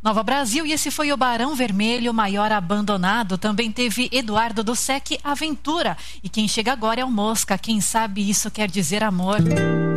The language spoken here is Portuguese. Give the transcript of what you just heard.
Nova Brasil, e esse foi o Barão Vermelho, Maior Abandonado. Também teve Eduardo do Sec, Aventura. E quem chega agora é o Mosca, quem sabe isso quer dizer amor.